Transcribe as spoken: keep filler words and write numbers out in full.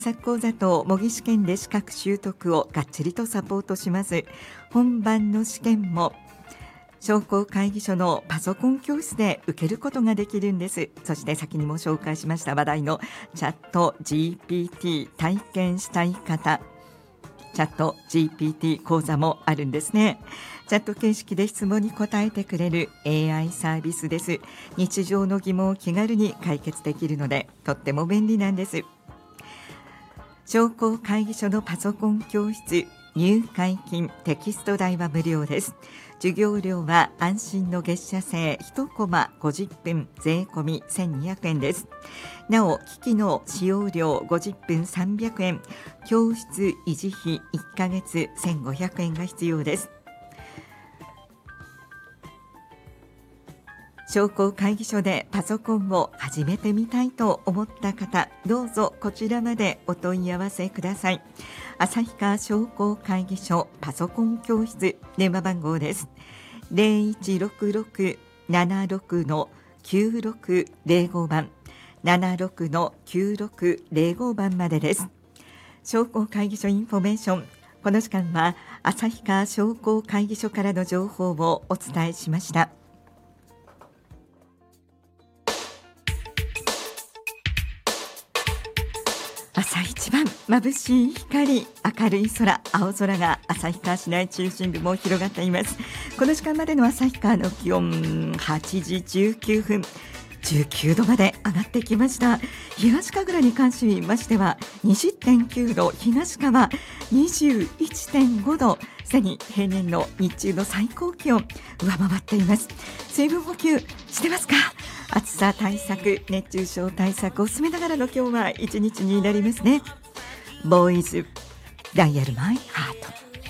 作講座と模擬試験で資格習得をがっちりとサポートします。本番の試験も商工会議所のパソコン教室で受けることができるんです。そして先にも紹介しました話題のチャット ジーピーティー 体験したい方、チャット ジーピーティー 講座もあるんですね。チャット形式で質問に答えてくれる エーアイ サービスです。日常の疑問を気軽に解決できるのでとっても便利なんです。商工会議所のパソコン教室、入会金、テキスト代は無料です。授業料は安心の月謝制いちコマごじゅっぷん税込みせんにひゃくえんです。なお機器の使用料ごじゅっぷんさんびゃくえん、教室維持費いっかげつせんごひゃくえんが必要です。商工会議所でパソコンを始めてみたいと思った方、どうぞこちらまでお問い合わせください。旭川商工会議所パソコン教室、電話番号です。ゼロいちろくろく ななろく きゅうろくゼロご 番 ななろく きゅうろくゼロご 番までです。商工会議所インフォメーション、この時間は旭川商工会議所からの情報をお伝えしました。朝一番眩しい光、明るい空、青空が旭川市内中心部も広がっています。この時間までの旭川の気温はちじじゅうきゅうふん、じゅうきゅうどまで上がってきました。東神楽に関しましては にじゅってんきゅうど、東川 にじゅういってんごど、すでに平年の日中の最高気温上回っています。水分補給してますか？暑さ対策、熱中症対策を進めながらの今日は一日になりますね。ボーイズダイヤルマイハート。